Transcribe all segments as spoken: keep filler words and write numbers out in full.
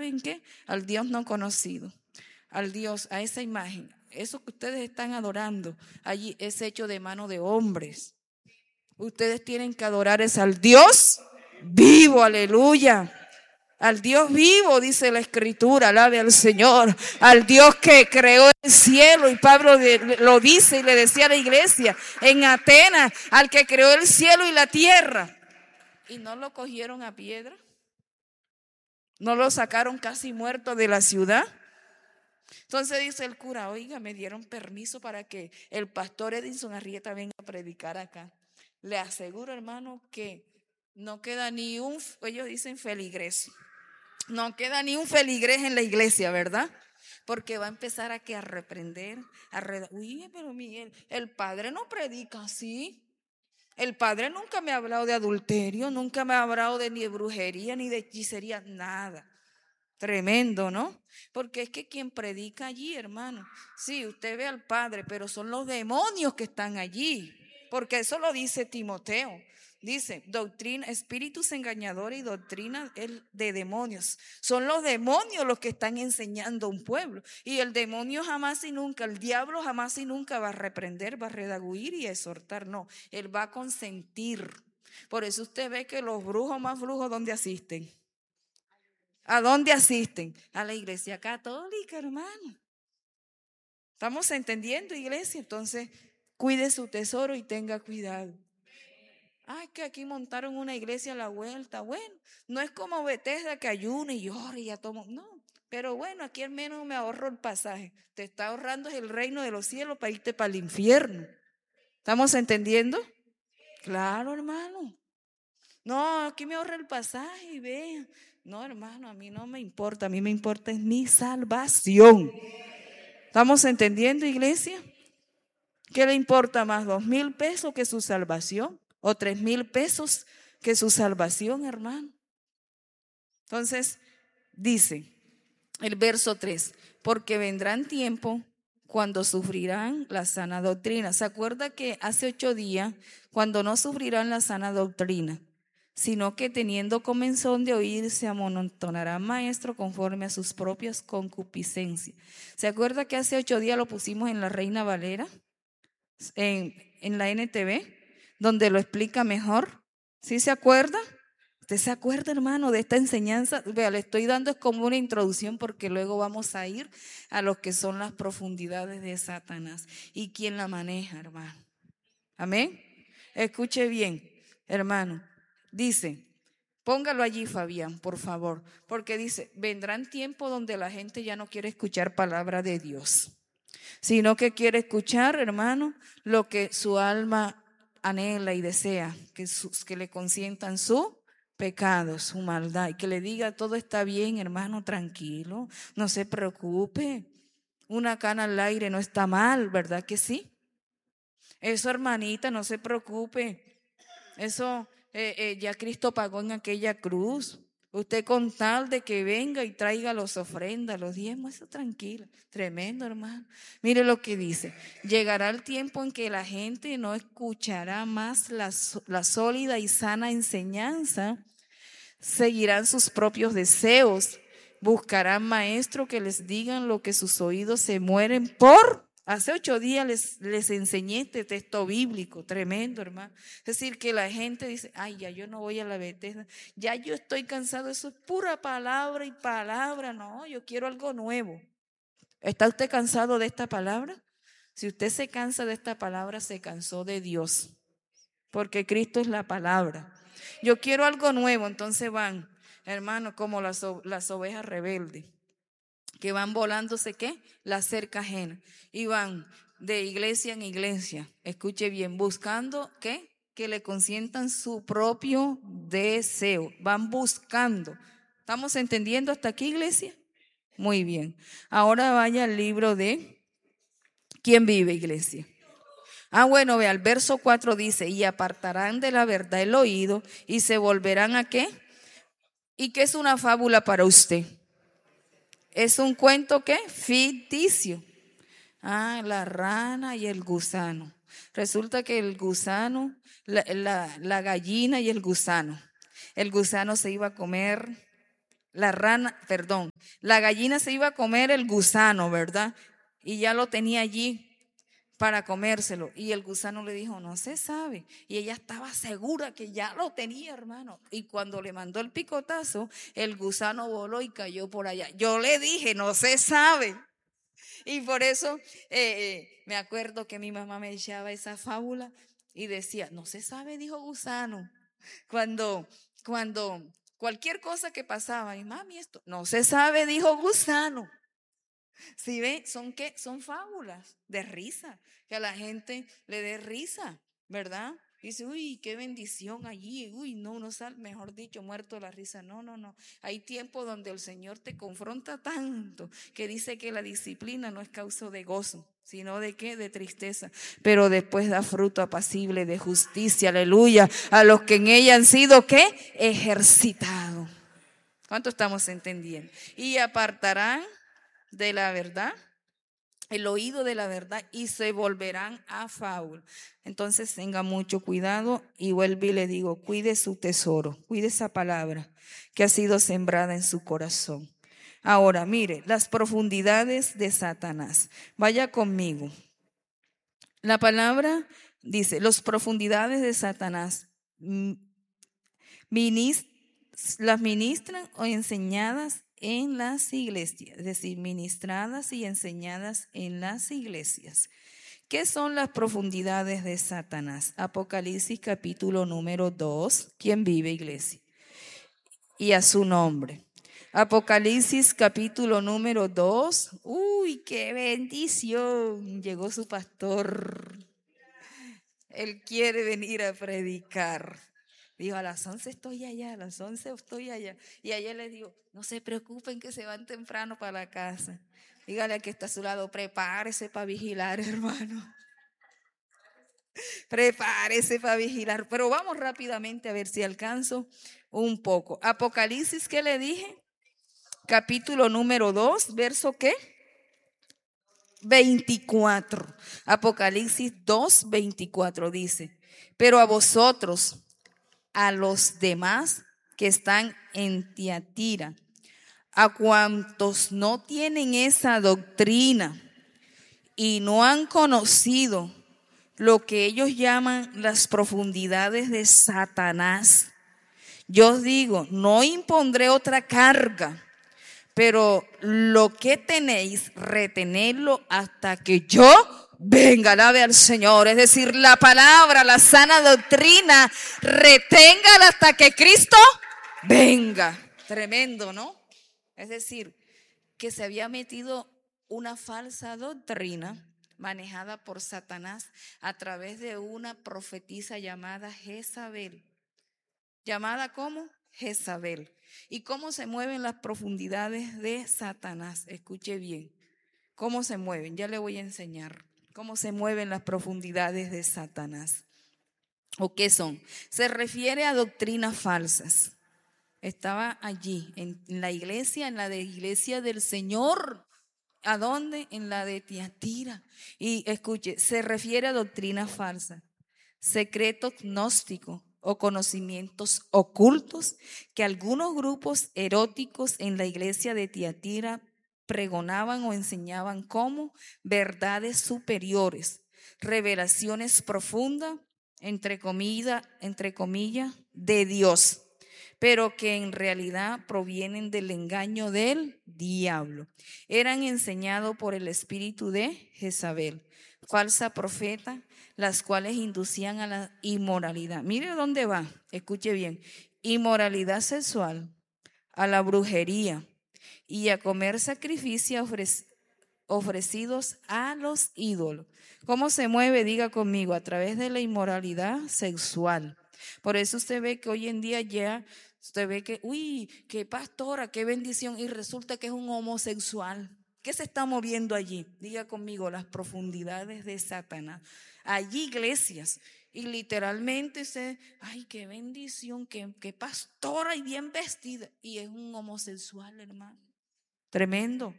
¿saben qué? Al Dios no conocido, al Dios, a esa imagen. Eso que ustedes están adorando allí es hecho de mano de hombres. Ustedes tienen que adorar es al Dios vivo, aleluya. Al Dios vivo, dice la Escritura, alabe al Señor. Al Dios que creó el cielo, y Pablo lo dice y le decía a la iglesia en Atenas, al que creó el cielo y la tierra. Y no lo cogieron a piedra, no lo sacaron casi muerto de la ciudad. Entonces dice el cura, oiga, me dieron permiso para que el pastor Edinson Arrieta venga a predicar acá. Le aseguro, hermano, que no queda ni un, ellos dicen feligres, no queda ni un feligrés en la iglesia, ¿verdad? Porque va a empezar a, que a reprender, a red... Uy, pero Miguel, el padre no predica así. El padre nunca me ha hablado de adulterio, nunca me ha hablado de ni de brujería, ni de hechicería, nada. Tremendo, ¿no? Porque es que quien predica allí, hermano, sí, usted ve al padre, pero son los demonios que están allí. Porque eso lo dice Timoteo. Dice, doctrina, espíritus engañadores y doctrina de demonios. Son los demonios los que están enseñando a un pueblo. Y el demonio jamás y nunca, el diablo jamás y nunca va a reprender, va a redaguir y a exhortar. No, él va a consentir. Por eso usted ve que los brujos más brujos, ¿dónde asisten? ¿A dónde asisten? A la iglesia católica, hermano. ¿Estamos entendiendo, iglesia? Entonces, cuide su tesoro y tenga cuidado. Ay, que aquí montaron una iglesia a la vuelta. Bueno, no es como Bethesda que ayuna y llora y ya toma. No, pero bueno, aquí al menos me ahorro el pasaje. Te está ahorrando el reino de los cielos para irte para el infierno. ¿Estamos entendiendo? Claro, hermano. No, aquí me ahorra el pasaje y vea. No, hermano, a mí no me importa. A mí me importa es mi salvación. ¿Estamos entendiendo, iglesia? ¿Qué le importa más, dos mil pesos que su salvación? ¿O tres mil pesos que su salvación, hermano? Entonces, dice el verso tres, porque vendrán tiempo cuando sufrirán la sana doctrina. ¿Se acuerda que hace ocho días, cuando no sufrirán la sana doctrina, sino que teniendo comezón de oír, se amontonarán maestro conforme a sus propias concupiscencias? ¿Se acuerda que hace ocho días lo pusimos en la Reina Valera? En, en la N T V, donde lo explica mejor. ¿Sí se acuerda? ¿Usted se acuerda, hermano, de esta enseñanza? Vea, le estoy dando es como una introducción porque luego vamos a ir a lo que son las profundidades de Satanás y quién la maneja, hermano. Amén. Escuche bien, hermano. Dice, póngalo allí, Fabián, por favor, porque dice, vendrán tiempos donde la gente ya no quiere escuchar palabra de Dios, sino que quiere escuchar, hermano, lo que su alma anhela y desea, que, sus, que le consientan su pecado, su maldad, y que le diga todo está bien, hermano, tranquilo, no se preocupe, una cana al aire no está mal, ¿verdad que sí? Eso, hermanita, no se preocupe, eso eh, eh, ya Cristo pagó en aquella cruz. Usted con tal de que venga y traiga las ofrendas, los diezmos, eso tranquilo, tremendo, hermano. Mire lo que dice, llegará el tiempo en que la gente no escuchará más la, la sólida y sana enseñanza, seguirán sus propios deseos, buscarán maestros que les digan lo que sus oídos se mueren por. Hace ocho días les, les enseñé este texto bíblico, tremendo, hermano. Es decir, que la gente dice, ay, ya yo no voy a la Bethesda, ya yo estoy cansado, eso es pura palabra y palabra, no, yo quiero algo nuevo. ¿Está usted cansado de esta palabra? Si usted se cansa de esta palabra, se cansó de Dios, porque Cristo es la palabra. Yo quiero algo nuevo, entonces van, hermano, como las, las ovejas rebeldes, que van volándose, ¿qué? La cerca ajena. Y van de iglesia en iglesia, escuche bien, buscando, ¿qué? Que le consientan su propio deseo. Van buscando. ¿Estamos entendiendo hasta aquí, iglesia? Muy bien. Ahora vaya al libro de ¿quién vive, iglesia? Ah, bueno, vea, el verso cuatro dice, y apartarán de la verdad el oído y se volverán ¿a qué? ¿Y qué es una fábula para usted? ¿Es un cuento qué? Ficticio. Ah, la rana y el gusano. Resulta que el gusano, la, la, la gallina y el gusano. El gusano se iba a comer la rana, perdón, la gallina se iba a comer el gusano, ¿verdad? Y ya lo tenía allí para comérselo. Y el gusano le dijo, no se sabe. Y ella estaba segura que ya lo tenía, hermano. Y cuando le mandó el picotazo, el gusano voló y cayó por allá. Yo le dije, no se sabe. Y por eso eh, eh, me acuerdo que mi mamá me echaba esa fábula y decía, no se sabe, dijo gusano. Cuando, cuando cualquier cosa que pasaba, y mami, esto, no se sabe, dijo gusano. Si ven, son qué, son fábulas de risa, que a la gente le dé risa, ¿verdad? Dice, uy, qué bendición allí, uy, no, no sale, mejor dicho, muerto de la risa. No, no, no. Hay tiempo donde el Señor te confronta tanto que dice que la disciplina no es causa de gozo, sino de qué, de tristeza. Pero después da fruto apacible de justicia, aleluya, a los que en ella han sido qué, ejercitados. ¿Cuánto estamos entendiendo? Y apartarán de la verdad, el oído de la verdad, y se volverán a fábula. Entonces tenga mucho cuidado y vuelve y le digo, cuide su tesoro, cuide esa palabra que ha sido sembrada en su corazón. Ahora, mire, las profundidades de Satanás. Vaya conmigo. La palabra dice, las profundidades de Satanás, minist, las ministran o enseñadas en las iglesias, es decir, ministradas y enseñadas en las iglesias. ¿Qué son las profundidades de Satanás? Apocalipsis capítulo número dos. ¿Quién vive, iglesia? Y a su nombre. Apocalipsis capítulo número dos. Uy, qué bendición. Llegó su pastor. Él quiere venir a predicar. Dijo, a las once estoy allá, a las once estoy allá. Y ayer les digo, no se preocupen que se van temprano para la casa. Dígale al que está a su lado, prepárese para vigilar, hermano. Prepárese para vigilar. Pero vamos rápidamente a ver si alcanzo un poco. Apocalipsis, ¿qué le dije? Capítulo número dos, verso ¿qué? veinticuatro. Apocalipsis dos, veinticuatro dice, pero a vosotros, a los demás que están en Tiatira, a cuantos no tienen esa doctrina y no han conocido lo que ellos llaman las profundidades de Satanás, yo os digo, no impondré otra carga, pero lo que tenéis, retenedlo hasta que yo venga, alabe al Señor. Es decir, la palabra, la sana doctrina, reténgala hasta que Cristo venga. Tremendo, ¿no? Es decir, que se había metido una falsa doctrina manejada por Satanás a través de una profetisa llamada Jezabel. ¿Llamada cómo? Jezabel. ¿Y cómo se mueven las profundidades de Satanás? Escuche bien. ¿Cómo se mueven? Ya le voy a enseñar cómo se mueven las profundidades de Satanás. ¿O qué son? Se refiere a doctrinas falsas. Estaba allí, en la iglesia, en la de iglesia del Señor. ¿A dónde? En la de Tiatira. Y escuche, se refiere a doctrinas falsas, secretos gnósticos o conocimientos ocultos que algunos grupos eróticos en la iglesia de Tiatira pregonaban o enseñaban como verdades superiores, revelaciones profundas, entre comillas, entre comillas, de Dios, pero que en realidad provienen del engaño del diablo. Eran enseñados por el espíritu de Jezabel, falsa profeta, las cuales inducían a la inmoralidad. Mire dónde va, escuche bien, inmoralidad sexual, a la brujería y a comer sacrificios ofrec- ofrecidos a los ídolos. ¿Cómo se mueve? Diga conmigo, a través de la inmoralidad sexual. Por eso usted ve que hoy en día ya, usted ve que, uy, qué pastora, qué bendición, y resulta que es un homosexual. ¿Qué se está moviendo allí? Diga conmigo, las profundidades de Satanás. Allí iglesias, y literalmente se, ay, qué bendición, qué, qué pastora y bien vestida, y es un homosexual, hermano. Tremendo.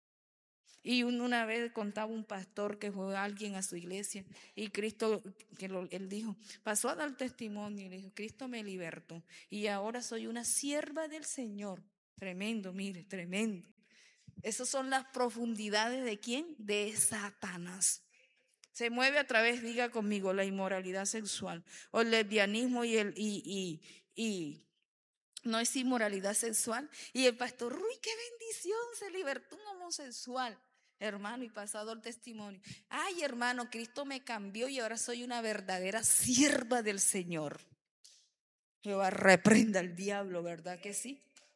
Y una vez contaba un pastor que fue alguien a su iglesia y Cristo, que lo, él dijo, pasó a dar testimonio y le dijo, Cristo me libertó y ahora soy una sierva del Señor. Tremendo, mire, tremendo. Esas son las profundidades de quién? De Satanás. Se mueve a través, diga conmigo, la inmoralidad sexual o el lesbianismo y el y, y, y no es inmoralidad sexual. Y el pastor, uy, qué bendición, se libertó un homosexual. Hermano, y pasado el testimonio. Ay, hermano, Cristo me cambió y ahora soy una verdadera sierva del Señor. Jehová reprenda al diablo, ¿verdad que sí?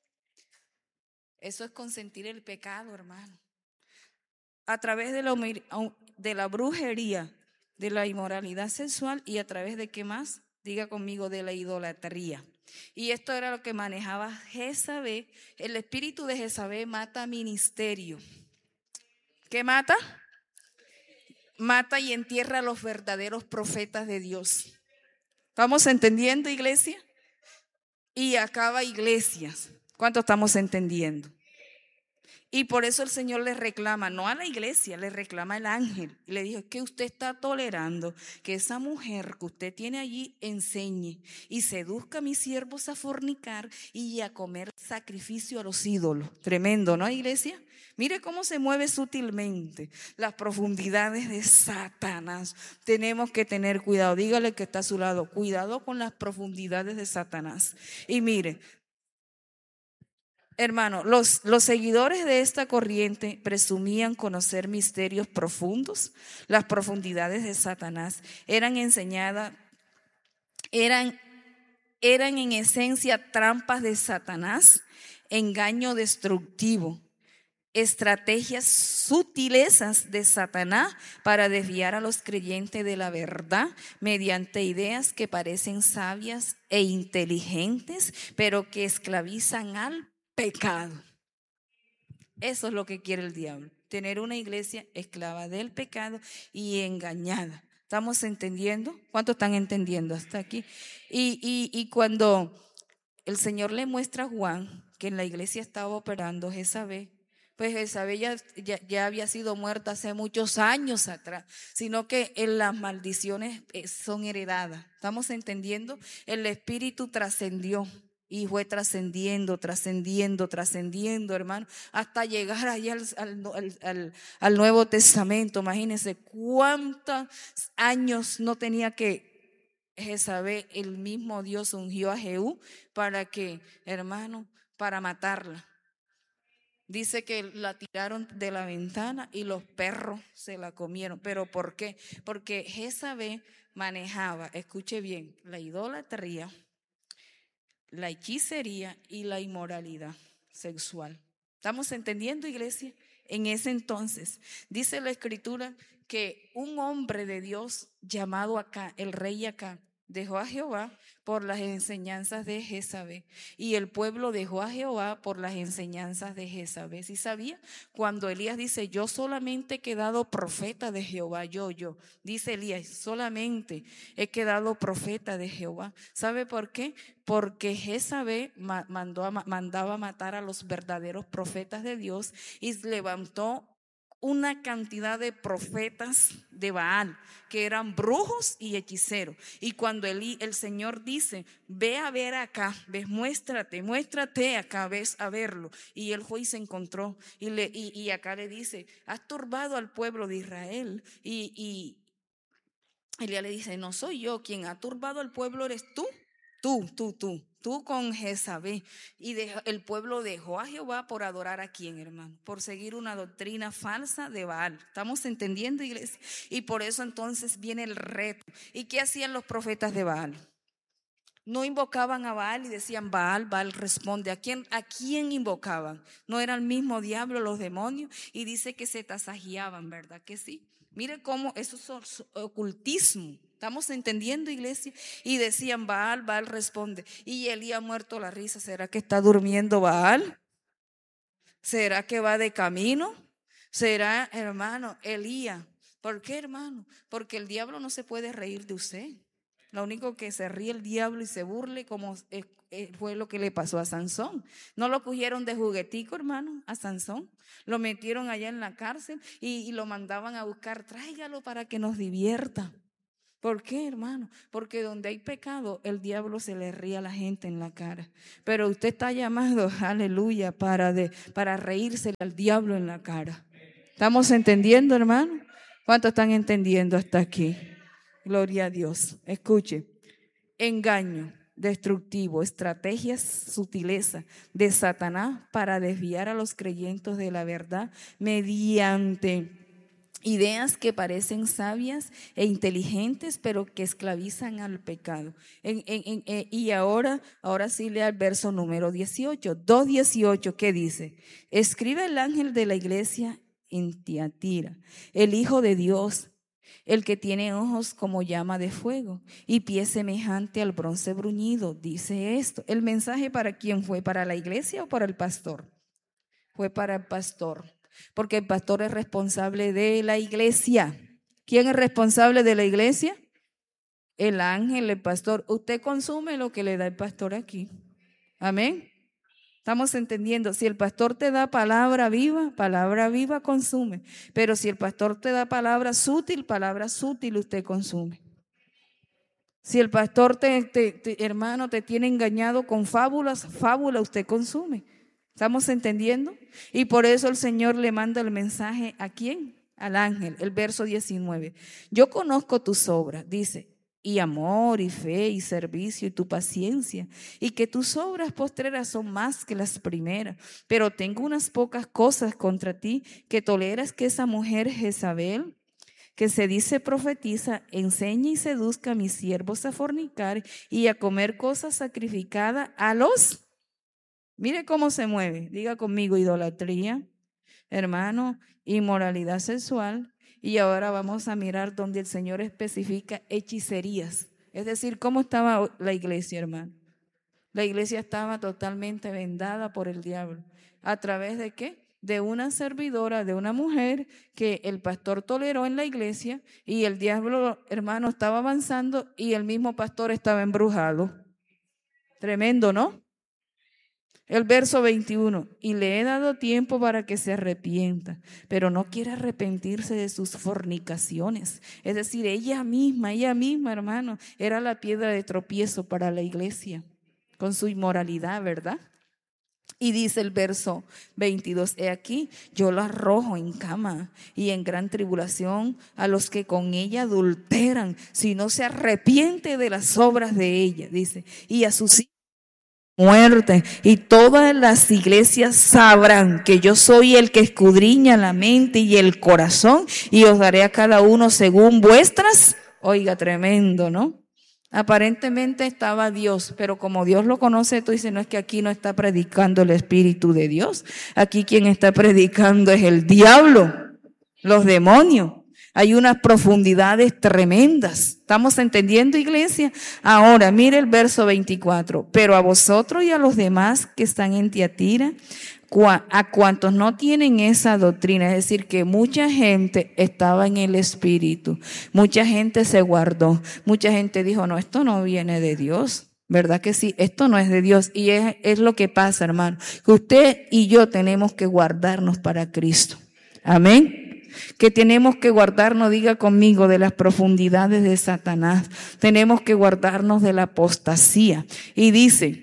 Eso es consentir el pecado, hermano. A través de la, de la brujería, de la inmoralidad sexual y a través de qué más, diga conmigo, de la idolatría. Y esto era lo que manejaba Jezabel. El espíritu de Jezabel mata ministerio. ¿Qué mata? Mata y entierra a los verdaderos profetas de Dios. ¿Estamos entendiendo, iglesia? Y acaba iglesias. ¿Cuánto estamos entendiendo? Y por eso el Señor le reclama, no a la iglesia, le reclama al ángel. Y le dijo, es que usted está tolerando que esa mujer que usted tiene allí enseñe y seduzca a mis siervos a fornicar y a comer sacrificio a los ídolos. Tremendo, ¿no, iglesia? Mire cómo se mueve sutilmente las profundidades de Satanás. Tenemos que tener cuidado. Dígale que está a su lado, cuidado con las profundidades de Satanás. Y mire, hermano, los, los seguidores de esta corriente presumían conocer misterios profundos. Las profundidades de Satanás eran enseñadas, eran, eran en esencia trampas de Satanás, engaño destructivo, estrategias, sutilezas de Satanás para desviar a los creyentes de la verdad mediante ideas que parecen sabias e inteligentes, pero que esclavizan al pecado. Eso es lo que quiere el diablo, tener una iglesia esclava del pecado y engañada. ¿Estamos entendiendo? ¿Cuántos están entendiendo hasta aquí? Y, y, y cuando el Señor le muestra a Juan que en la iglesia estaba operando Jezabel, pues Jezabel ya, ya, ya había sido muerta hace muchos años atrás, sino que en las maldiciones son heredadas. ¿Estamos entendiendo? El espíritu trascendió. Y fue trascendiendo, trascendiendo, trascendiendo, hermano, hasta llegar allá al, al, al, al Nuevo Testamento. Imagínense cuántos años no tenía que Jezabel, el mismo Dios ungió a Jehú para que, hermano, para matarla. Dice que la tiraron de la ventana y los perros se la comieron. ¿Pero por qué? Porque Jezabel manejaba, escuche bien, la idolatría, la hechicería y la inmoralidad sexual. ¿Estamos entendiendo, iglesia? En ese entonces, dice la escritura que un hombre de Dios llamado Acán, el rey Acán, dejó a Jehová por las enseñanzas de Jezabel, y el pueblo dejó a Jehová por las enseñanzas de Jezabel. ¿Sí sabía? Cuando Elías dice, yo solamente he quedado profeta de Jehová, yo, yo, dice Elías, solamente he quedado profeta de Jehová. ¿Sabe por qué? Porque Jezabel mandó a, mandaba matar a los verdaderos profetas de Dios y levantó una cantidad de profetas de Baal que eran brujos y hechiceros. Y cuando el, el Señor dice, ve a ver acá, ves, muéstrate, muéstrate acá, ves a verlo. Y él fue y se encontró. Y, le, y, y acá le dice, has turbado al pueblo de Israel. Y, y Elías le dice, no soy yo quien ha turbado al pueblo, eres tú. Tú, tú, tú, tú con Jezabel. Y dejó, el pueblo dejó a Jehová por adorar a quién, hermano, por seguir una doctrina falsa de Baal. ¿Estamos entendiendo, iglesia? Y por eso entonces viene el reto. ¿Y qué hacían los profetas de Baal? No invocaban a Baal y decían, Baal, Baal responde. ¿A quién, a quién invocaban? No era el mismo diablo, los demonios. Y dice que se tasajeaban, ¿verdad que sí? Mire cómo eso es ocultismo. ¿Estamos entendiendo, iglesia? Y decían, Baal, Baal responde. Y Elías muerto la risa. ¿Será que está durmiendo Baal? ¿Será que va de camino? ¿Será, hermano, Elías? ¿Por qué, hermano? Porque el diablo no se puede reír de usted. Lo único que se ríe el diablo y se burle, como fue lo que le pasó a Sansón. No lo cogieron de juguetico, hermano, a Sansón. Lo metieron allá en la cárcel y, y lo mandaban a buscar, tráigalo para que nos divierta. ¿Por qué, hermano? Porque donde hay pecado, el diablo se le ríe a la gente en la cara. Pero usted está llamado, aleluya, para, de, para reírse al diablo en la cara. ¿Estamos entendiendo, hermano? ¿Cuántos están entendiendo hasta aquí? Gloria a Dios. Escuche. Engaño destructivo, estrategias, sutileza de Satanás para desviar a los creyentes de la verdad mediante ideas que parecen sabias e inteligentes, pero que esclavizan al pecado. En, en, en, en, y ahora, ahora sí lea el verso número dieciocho, dos dieciocho, ¿qué dice? Escribe el ángel de la iglesia en Tiatira, el Hijo de Dios, el que tiene ojos como llama de fuego y pies semejante al bronce bruñido, dice esto. ¿El mensaje para quién fue? ¿Para la iglesia o para el pastor? Fue para el pastor, porque el pastor es responsable de la iglesia. ¿Quién es responsable de la iglesia? El ángel, el pastor. Usted consume lo que le da el pastor aquí. Amén. Estamos entendiendo, si el pastor te da palabra viva, palabra viva consume. Pero si el pastor te da palabra sutil, palabra sutil usted consume. Si el pastor, te, te, te, hermano, te tiene engañado con fábulas, fábula usted consume. ¿Estamos entendiendo? Y por eso el Señor le manda el mensaje ¿a quién? Al ángel, el verso diecinueve. Yo conozco tus obras, dice, y amor, y fe, y servicio, y tu paciencia, y que tus obras postreras son más que las primeras. Pero tengo unas pocas cosas contra ti, que toleras que esa mujer Jezabel, que se dice profetiza, enseñe y seduzca a mis siervos a fornicar y a comer cosas sacrificadas a los... Mire cómo se mueve, diga conmigo, idolatría, hermano, inmoralidad sexual. Y ahora vamos a mirar donde el Señor especifica hechicerías. Es decir, ¿cómo estaba la iglesia, hermano? La iglesia estaba totalmente vendada por el diablo. ¿A través de qué? De una servidora, de una mujer que el pastor toleró en la iglesia y el diablo, hermano, estaba avanzando y el mismo pastor estaba embrujado. Tremendo, ¿no? El verso veintiuno, y le he dado tiempo para que se arrepienta, pero no quiere arrepentirse de sus fornicaciones. Es decir, ella misma, ella misma, hermano, era la piedra de tropiezo para la iglesia, con su inmoralidad, ¿verdad? Y dice el verso veintidós, he aquí, yo la arrojo en cama y en gran tribulación a los que con ella adulteran, si no se arrepiente de las obras de ella, dice, y a sus hijos muerte, y todas las iglesias sabrán que yo soy el que escudriña la mente y el corazón, y os daré a cada uno según vuestras. Oiga, tremendo, ¿no? Aparentemente estaba Dios, pero como Dios lo conoce, tú dices, no es que aquí no está predicando el Espíritu de Dios, aquí quien está predicando es el diablo, los demonios. Hay unas profundidades tremendas. ¿Estamos entendiendo, iglesia? Ahora, mire el verso veinticuatro. Pero a vosotros y a los demás que están en Tiatira, a cuantos no tienen esa doctrina, es decir, que mucha gente estaba en el Espíritu, mucha gente se guardó, mucha gente dijo, no, esto no viene de Dios. ¿Verdad que sí? Esto no es de Dios. Y es, es lo que pasa, hermano, que usted y yo tenemos que guardarnos para Cristo. Amén. Que tenemos que guardarnos, diga conmigo, de las profundidades de Satanás. Tenemos que guardarnos de la apostasía. Y dice,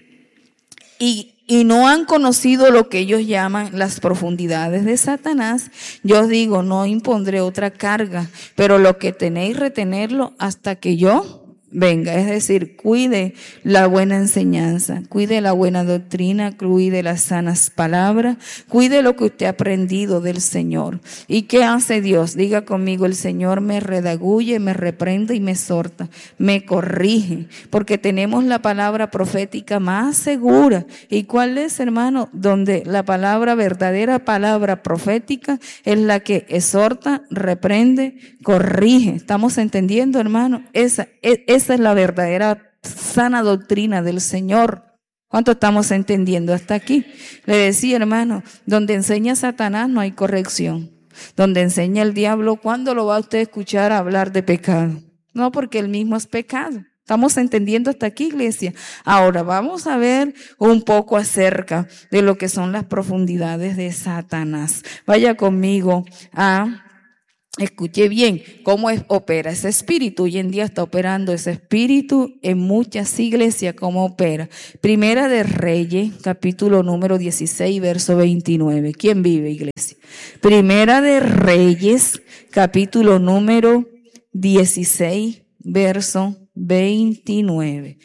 y, y no han conocido lo que ellos llaman las profundidades de Satanás. Yo os digo, no impondré otra carga, pero lo que tenéis retenerlo hasta que yo venga. Es decir, cuide la buena enseñanza, cuide la buena doctrina, cuide las sanas palabras, cuide lo que usted ha aprendido del Señor. ¿Y qué hace Dios? Diga conmigo, el Señor me redagulle, me reprende y me exhorta, me corrige, porque tenemos la palabra profética más segura. ¿Y cuál es, hermano? Donde la palabra, verdadera palabra profética es la que exhorta, reprende, corrige. ¿Estamos entendiendo, hermano? Esa es Esa es la verdadera sana doctrina del Señor. ¿Cuánto estamos entendiendo hasta aquí? Le decía, hermano, donde enseña Satanás no hay corrección. Donde enseña el diablo, ¿cuándo lo va a usted a escuchar hablar de pecado? No, porque él mismo es pecado. ¿Estamos entendiendo hasta aquí, iglesia? Ahora vamos a ver un poco acerca de lo que son las profundidades de Satanás. Vaya conmigo a Escuche bien, ¿cómo es, opera ese espíritu? Hoy en día está operando ese espíritu en muchas iglesias. ¿Cómo opera? Primera de Reyes, capítulo número dieciséis, verso veintinueve. ¿Quién vive, iglesia? Primera de Reyes, capítulo número dieciséis, verso veintinueve.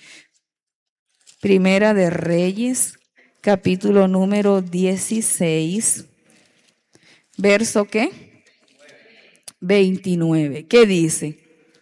Primera de Reyes, capítulo número dieciséis, verso ¿qué? veintinueve. ¿Qué dice?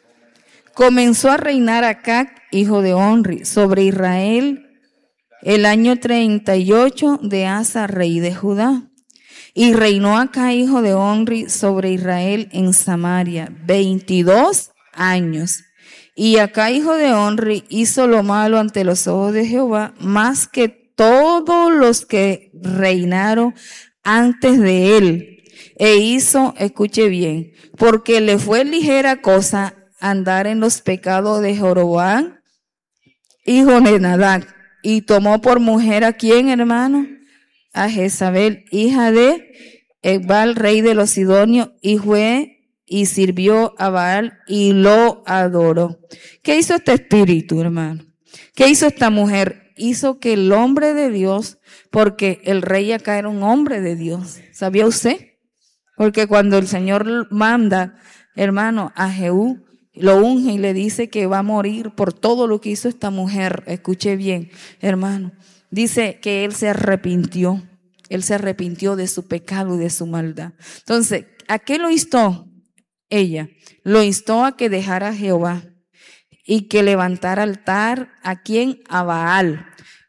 Comenzó a reinar Acac, hijo de Onri, sobre Israel el año treinta y ocho de Asa, rey de Judá. Y reinó Acac, hijo de Onri, sobre Israel en Samaria veintidós años. Y Acac, hijo de Onri, hizo lo malo ante los ojos de Jehová, más que todos los que reinaron antes de él. E hizo, escuche bien, porque le fue ligera cosa andar en los pecados de Jeroboam, hijo de Nadab, y tomó por mujer a quién, hermano, a Jezabel, hija de Ebal, rey de los Sidonios, y fue y sirvió a Baal y lo adoró. ¿Qué hizo este espíritu, hermano? ¿Qué hizo esta mujer? Hizo que el hombre de Dios, porque el rey acá era un hombre de Dios, ¿sabía usted? Porque cuando el Señor manda, hermano, a Jehú, lo unge y le dice que va a morir por todo lo que hizo esta mujer. Escuche bien, hermano. Dice que él se arrepintió. Él se arrepintió de su pecado y de su maldad. Entonces, ¿a qué lo instó ella? Lo instó a que dejara a Jehová y que levantara altar. ¿A quién? A Baal.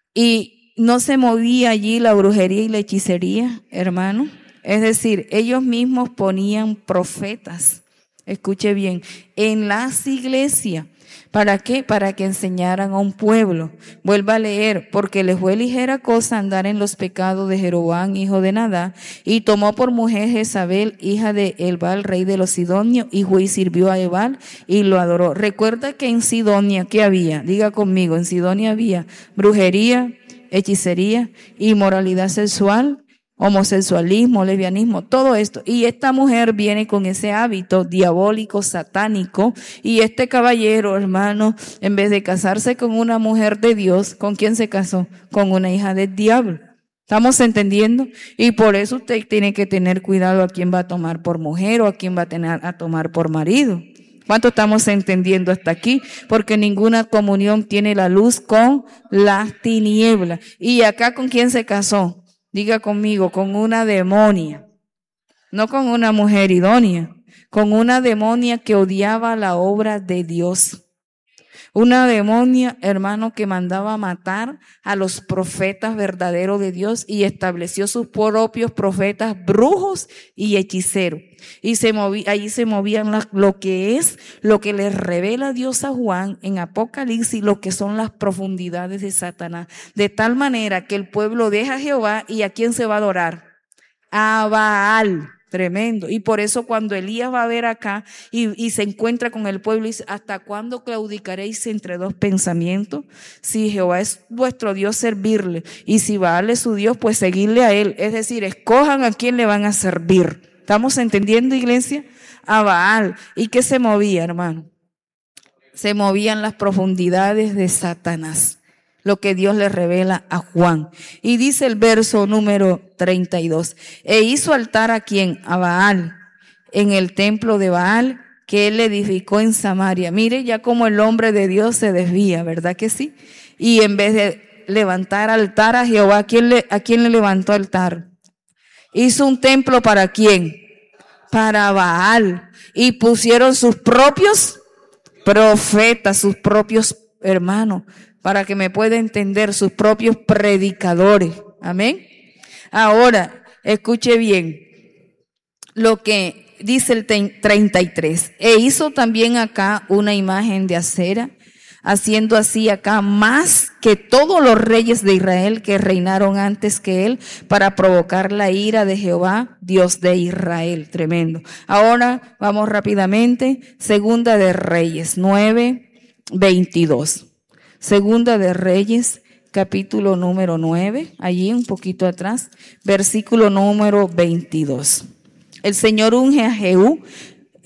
Y no se movía allí la brujería y la hechicería, hermano. Es decir, ellos mismos ponían profetas, escuche bien, en las iglesias. ¿Para qué? Para que enseñaran a un pueblo. Vuelva a leer, porque les fue ligera cosa andar en los pecados de Jeroboam, hijo de Nadab, y tomó por mujer Jezabel, hija de Ebal, rey de los Sidonios, y fue y sirvió a Ebal y lo adoró. Recuerda que en Sidonia, ¿qué había? Diga conmigo, en Sidonia había brujería, hechicería, inmoralidad sexual, homosexualismo, lesbianismo, todo esto. Y esta mujer viene con ese hábito diabólico, satánico. Y este caballero, hermano, en vez de casarse con una mujer de Dios, ¿con quién se casó? Con una hija del diablo. ¿Estamos entendiendo? Y por eso usted tiene que tener cuidado a quién va a tomar por mujer o a quién va a tener a tomar por marido. ¿Cuánto estamos entendiendo hasta aquí? Porque ninguna comunión tiene la luz con las tinieblas. ¿Y acá con quién se casó? Diga conmigo, con una demonia, no con una mujer idónea, con una demonia que odiaba la obra de Dios. Una demonia, hermano, que mandaba matar a los profetas verdaderos de Dios y estableció sus propios profetas brujos y hechiceros. Y se movía, ahí se movían la, lo que es, lo que le revela Dios a Juan en Apocalipsis, lo que son las profundidades de Satanás. De tal manera que el pueblo deja a Jehová y ¿a quién se va a adorar? A Baal. Tremendo. Y por eso cuando Elías va a ver acá y, y se encuentra con el pueblo y dice, ¿hasta cuándo claudicaréis entre dos pensamientos? Si Jehová es vuestro Dios, servirle. Y si Baal es su Dios, pues seguirle a él. Es decir, escojan a quién le van a servir. ¿Estamos entendiendo, iglesia? A Baal. ¿Y qué se movía, hermano? Se movían las profundidades de Satanás. Lo que Dios le revela a Juan. Y dice el verso número treinta y dos. E hizo altar a quién? A Baal. En el templo de Baal que él edificó en Samaria. Mire ya cómo el hombre de Dios se desvía, ¿verdad que sí? Y en vez de levantar altar a Jehová, ¿a quién le, a quién le levantó altar? Hizo un templo ¿para quién? Para Baal. Y pusieron sus propios profetas, sus propios hermanos, para que me pueda entender, sus propios predicadores. Amén. Ahora, escuche bien lo que dice el treinta y tres. E hizo también acá una imagen de acera, haciendo así acá más que todos los reyes de Israel que reinaron antes que él, para provocar la ira de Jehová, Dios de Israel. Tremendo. Ahora vamos rápidamente. Segunda de Reyes nueve, veintidós. Segunda de Reyes, capítulo número nueve, allí un poquito atrás, versículo número veintidós. El Señor unge a Jehú,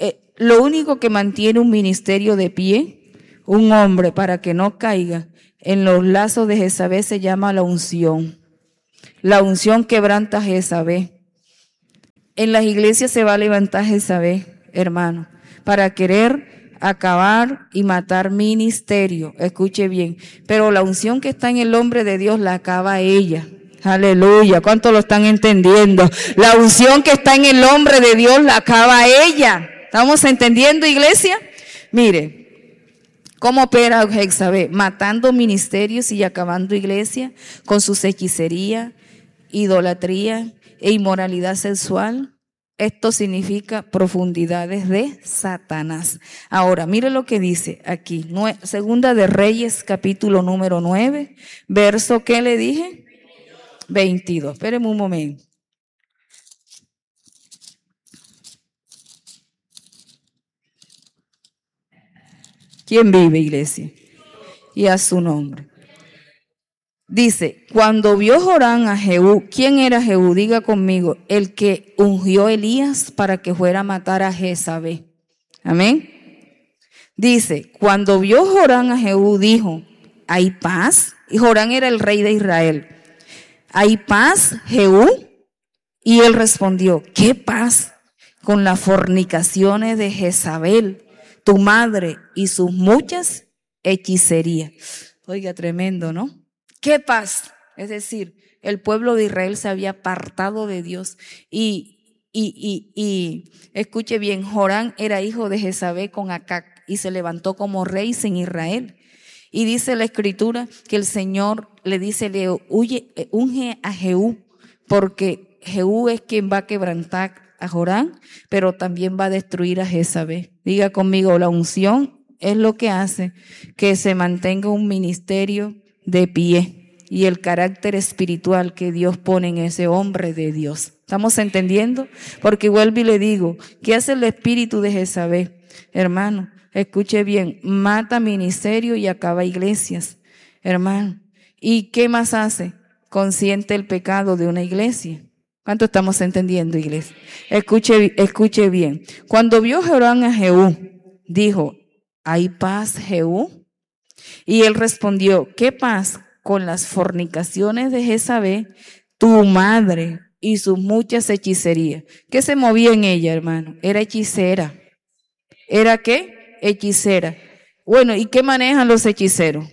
lo único que mantiene un ministerio de pie, un hombre para que no caiga en los lazos de Jezabel, se llama la unción. La unción quebranta a Jezabel. En las iglesias se va a levantar Jezabel, hermano, para querer acabar y matar ministerio. Escuche bien. Pero la unción que está en el hombre de Dios la acaba ella. Aleluya. ¿Cuántos lo están entendiendo? La unción que está en el hombre de Dios la acaba ella. ¿Estamos entendiendo, iglesia? Mire, ¿cómo opera Jezabel? Matando ministerios y acabando iglesia con sus hechicerías, idolatría e inmoralidad sexual. Esto significa profundidades de Satanás. Ahora, mire lo que dice aquí. Segunda de Reyes, capítulo número nueve, verso, ¿qué le dije? veintidós. Espérenme un momento. ¿Quién vive, iglesia? Y a su nombre. Dice, cuando vio Joram a Jehú, ¿quién era Jehú? Diga conmigo, el que ungió a Elías para que fuera a matar a Jezabel. Amén. Dice, cuando vio Joram a Jehú, dijo, ¿hay paz? Y Joram era el rey de Israel. ¿Hay paz, Jehú? Y él respondió, ¿qué paz? Con las fornicaciones de Jezabel, tu madre, y sus muchas hechicerías. Oiga, tremendo, ¿no? ¿Qué paz? Es decir, el pueblo de Israel se había apartado de Dios. Y, y, y, y escuche bien, Joram era hijo de Jezabel con Acac y se levantó como rey en Israel. Y dice la escritura que el Señor le dice, le huye, unge a Jehú, porque Jehú es quien va a quebrantar a Joram, pero también va a destruir a Jezabel. Diga conmigo, la unción es lo que hace que se mantenga un ministerio de pie y el carácter espiritual que Dios pone en ese hombre de Dios. ¿Estamos entendiendo? Porque vuelvo y le digo, ¿qué hace el espíritu de Jezabel? Hermano, escuche bien, mata ministerio y acaba iglesias, hermano. ¿Y qué más hace? Consiente el pecado de una iglesia. ¿Cuánto estamos entendiendo, iglesia? Escuche, escuche bien. Cuando vio Joram a Jehú, dijo, ¿hay paz, Jehú? Y él respondió, ¿qué paz? Con las fornicaciones de Jezabel, tu madre, y sus muchas hechicerías. ¿Qué se movía en ella, hermano? Era hechicera. ¿Era qué? Hechicera. Bueno, ¿y qué manejan los hechiceros?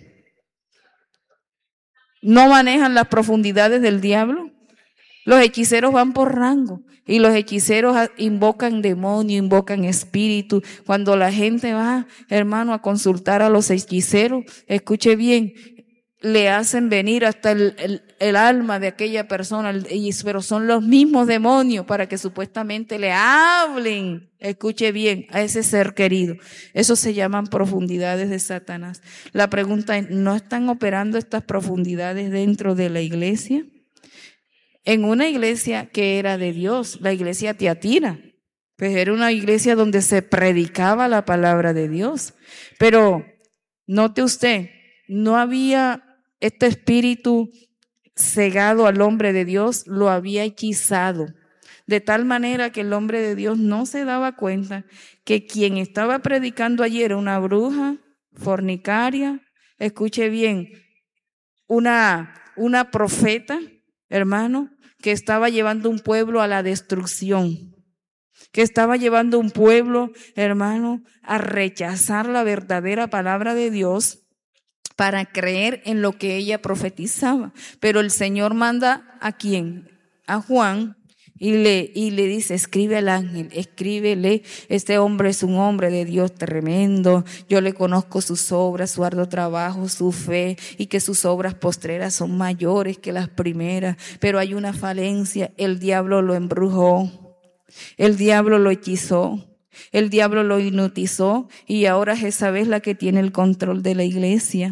¿No manejan las profundidades del diablo? Los hechiceros van por rango y los hechiceros invocan demonios, invocan espíritus. Cuando la gente va, hermano, a consultar a los hechiceros, escuche bien, le hacen venir hasta el, el, el alma de aquella persona, pero son los mismos demonios para que supuestamente le hablen, escuche bien, a ese ser querido. Eso se llaman profundidades de Satanás. La pregunta es, ¿no están operando estas profundidades dentro de la iglesia? En una iglesia que era de Dios, la iglesia Tiatira, pues era una iglesia donde se predicaba la palabra de Dios. Pero note usted, no había este espíritu cegado al hombre de Dios, lo había hechizado. De tal manera que el hombre de Dios no se daba cuenta que quien estaba predicando allí era una bruja, fornicaria, escuche bien, una, una profeta, hermano, que estaba llevando un pueblo a la destrucción, que estaba llevando un pueblo, hermano, a rechazar la verdadera palabra de Dios para creer en lo que ella profetizaba. Pero el Señor manda ¿a quién? A Juan y le, y le dice, escribe al ángel, escríbele, este hombre es un hombre de Dios tremendo, yo le conozco sus obras, su arduo trabajo, su fe, y que sus obras postreras son mayores que las primeras, pero hay una falencia, el diablo lo embrujó, el diablo lo hechizó, el diablo lo hipnotizó, y ahora Jezabel es la que tiene el control de la iglesia.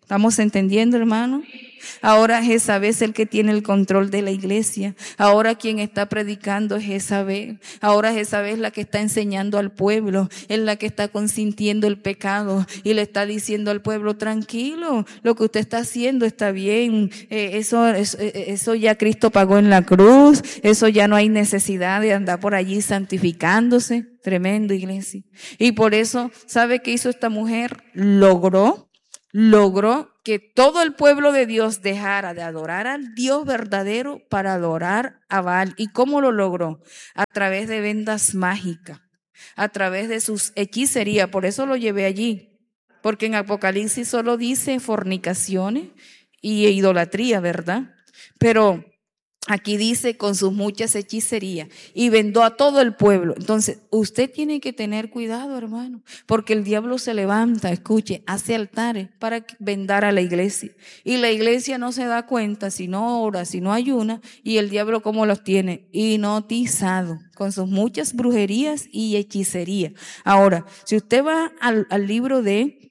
¿Estamos entendiendo, hermano? Ahora Jezabel es el que tiene el control de la iglesia. Ahora quien está predicando es Jezabel. Ahora Jezabel es la que está enseñando al pueblo, es la que está consintiendo el pecado y le está diciendo al pueblo, tranquilo, lo que usted está haciendo está bien. Eh, eso, eso, eso ya Cristo pagó en la cruz, eso ya no hay necesidad de andar por allí santificándose. Tremendo, iglesia. Y por eso, ¿sabe qué hizo esta mujer? Logró logró que todo el pueblo de Dios dejara de adorar al Dios verdadero para adorar a Baal. ¿Y cómo lo logró? A través de vendas mágicas, a través de sus hechicerías. Por eso lo llevé allí, porque en Apocalipsis solo dice fornicaciones y idolatría, ¿verdad? Pero aquí dice con sus muchas hechicerías y vendó a todo el pueblo. Entonces, usted tiene que tener cuidado, hermano, porque el diablo se levanta, escuche, hace altares para vendar a la iglesia. Y la iglesia no se da cuenta si no ora, si no ayuna, y el diablo ¿cómo los tiene? Hipnotizado con sus muchas brujerías y hechicerías. Ahora, si usted va al, al libro de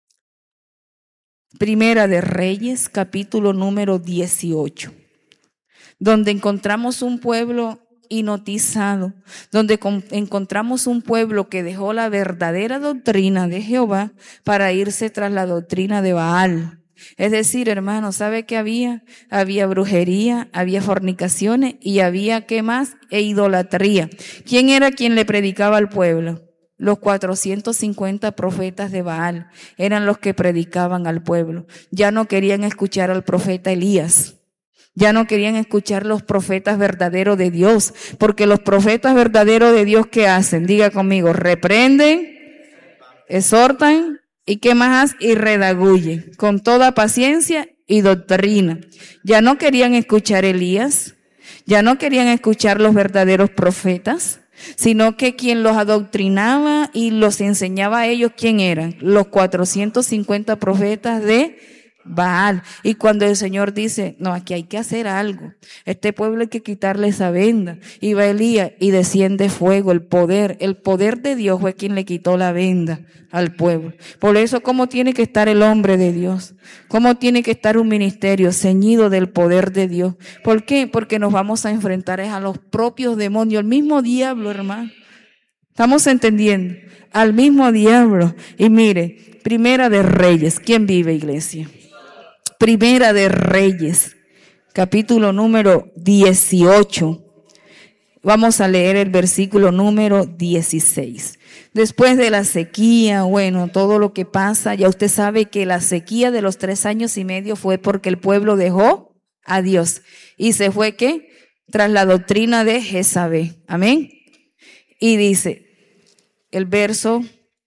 Primera de Reyes, capítulo número dieciocho, donde encontramos un pueblo hipnotizado, donde encontramos un pueblo que dejó la verdadera doctrina de Jehová para irse tras la doctrina de Baal. Es decir, hermano, ¿sabe qué había? Había brujería, había fornicaciones y había, ¿qué más? E idolatría. ¿Quién era quien le predicaba al pueblo? Los cuatrocientos cincuenta profetas de Baal eran los que predicaban al pueblo. Ya no querían escuchar al profeta Elías. Ya no querían escuchar los profetas verdaderos de Dios, porque los profetas verdaderos de Dios, ¿qué hacen? Diga conmigo, reprenden, exhortan y ¿qué más? Y redagullen con toda paciencia y doctrina. Ya no querían escuchar Elías, ya no querían escuchar los verdaderos profetas, sino que quien los adoctrinaba y los enseñaba a ellos, ¿quién eran? Los cuatrocientos cincuenta profetas de Baal. Y cuando el Señor dice, no, aquí hay que hacer algo, este pueblo hay que quitarle esa venda, y va Elías y desciende fuego, el poder, el poder de Dios fue quien le quitó la venda al pueblo. Por eso, ¿cómo tiene que estar el hombre de Dios? ¿Cómo tiene que estar un ministerio ceñido del poder de Dios? ¿Por qué? Porque nos vamos a enfrentar a los propios demonios, el mismo diablo, hermano. ¿Estamos entendiendo? Al mismo diablo. Y mire, Primera de Reyes, ¿quién vive, iglesia? Primera de Reyes, capítulo número dieciocho. Vamos a leer el versículo número dieciséis. Después de la sequía, bueno, todo lo que pasa, ya usted sabe que la sequía de los tres años y medio fue porque el pueblo dejó a Dios. ¿Y se fue qué? Tras la doctrina de Jezabel. Amén. Y dice el verso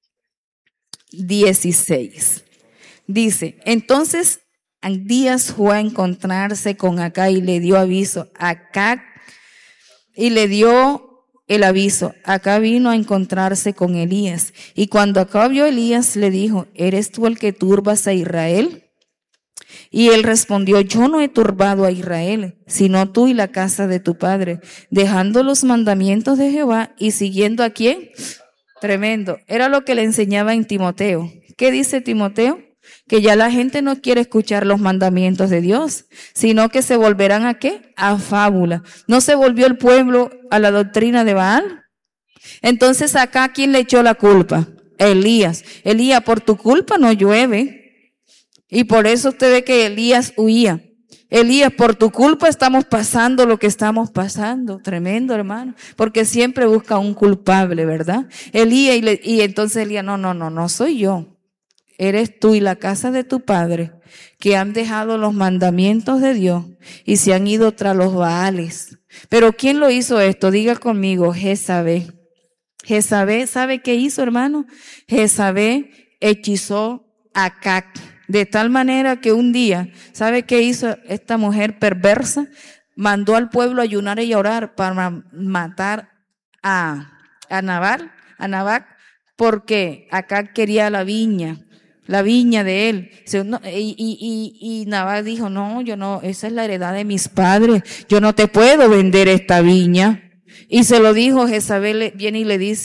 dieciséis. Dice, entonces Abdías fue a encontrarse con Acab y le dio aviso. Acab y le dio el aviso. Acab vino a encontrarse con Elías. Y cuando Acab vio a Elías, le dijo, ¿eres tú el que turbas a Israel? Y él respondió, yo no he turbado a Israel, sino tú y la casa de tu padre, dejando los mandamientos de Jehová y siguiendo a quién. Tremendo. Era lo que le enseñaba en Timoteo. ¿Qué dice Timoteo? Que ya la gente no quiere escuchar los mandamientos de Dios, sino que se volverán ¿a qué? A fábula. ¿No se volvió el pueblo a la doctrina de Baal? Entonces acá, ¿quién le echó la culpa? Elías. Elías, por tu culpa no llueve. Y por eso usted ve que Elías huía. Elías, por tu culpa estamos pasando lo que estamos pasando. Tremendo, hermano. Porque siempre busca un culpable, ¿verdad? Elías, y, le, y entonces Elías, no, no, no, no soy yo. Eres tú y la casa de tu padre que han dejado los mandamientos de Dios y se han ido tras los Baales. Pero ¿quién lo hizo esto? Diga conmigo, Jezabel. Jezabel, ¿sabe qué hizo, hermano? Jezabel hechizó a Acab. De tal manera que un día, ¿sabe qué hizo esta mujer perversa? Mandó al pueblo a ayunar y a orar para matar a, a Nabal, a Nabac, porque Acab quería la viña, la viña de él. Y, y, y, y Nabal dijo, no, yo no, esa es la heredad de mis padres, yo no te puedo vender esta viña. Y se lo dijo, Jezabel viene y le dice,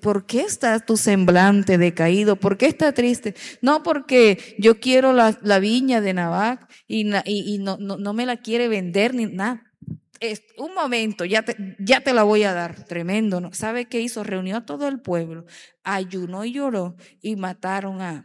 ¿por qué está tu semblante decaído? ¿Por qué está triste? No, porque yo quiero la, la viña de Nabal y, y, y no, no, no me la quiere vender ni nada. Es, un momento, ya te, ya te la voy a dar. Tremendo, ¿no? ¿Sabe qué hizo? Reunió a todo el pueblo, ayunó y lloró y mataron a,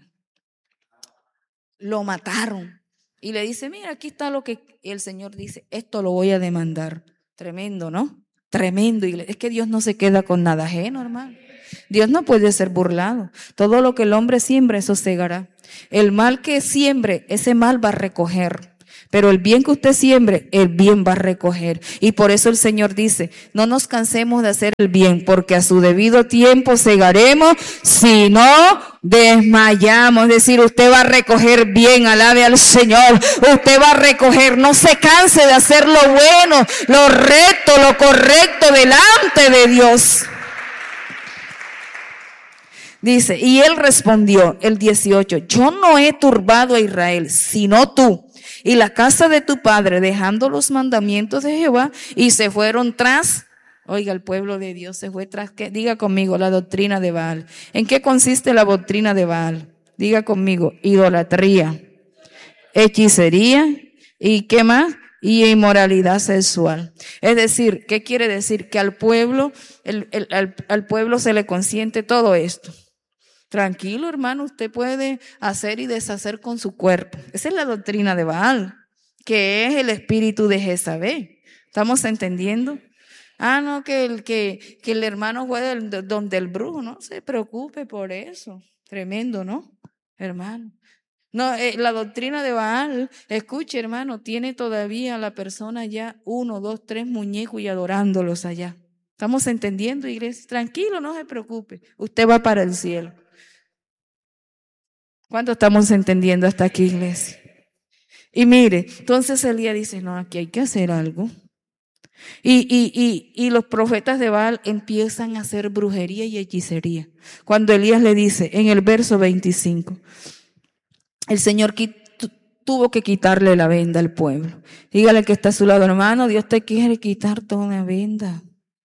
lo mataron. Y le dice, mira, aquí está lo que el Señor dice, esto lo voy a demandar. Tremendo, ¿no? Tremendo. Es que Dios no se queda con nada ajeno, hermano. Dios no puede ser burlado. Todo lo que el hombre siembra, eso segará. El mal que siembre, ese mal va a recoger. Pero el bien que usted siembre, el bien va a recoger. Y por eso el Señor dice, no nos cansemos de hacer el bien, porque a su debido tiempo segaremos, si no desmayamos. Es decir, usted va a recoger bien, alabe al Señor. Usted va a recoger, no se canse de hacer lo bueno, lo recto, lo correcto delante de Dios. Dice, y él respondió, el dieciocho, yo no he turbado a Israel, sino tú y la casa de tu padre, dejando los mandamientos de Jehová, y se fueron tras, oiga, el pueblo de Dios se fue tras, ¿qué? Diga conmigo, la doctrina de Baal. ¿En qué consiste la doctrina de Baal? Diga conmigo, idolatría, hechicería, ¿y qué más? Y inmoralidad sexual. Es decir, ¿qué quiere decir? Que al pueblo, el, el, al, al pueblo se le consiente todo esto. Tranquilo, hermano, usted puede hacer y deshacer con su cuerpo. Esa es la doctrina de Baal, que es el espíritu de Jezabel. ¿Estamos entendiendo? Ah, no, que el, que, que el hermano fue del, donde el brujo, no se preocupe por eso. Tremendo, ¿no, hermano? No, eh, la doctrina de Baal, escuche, hermano, tiene todavía la persona ya uno, dos, tres muñecos y adorándolos allá. ¿Estamos entendiendo, iglesia? Tranquilo, no se preocupe. Usted va para el cielo. ¿Cuánto estamos entendiendo hasta aquí, iglesia? Y mire, entonces Elías dice, no, aquí hay que hacer algo. Y, y, y, y los profetas de Baal empiezan a hacer brujería y hechicería. Cuando Elías le dice, en el verso veinticinco, el Señor tuvo que quitarle la venda al pueblo. Dígale que está a su lado, hermano, Dios te quiere quitar toda una venda.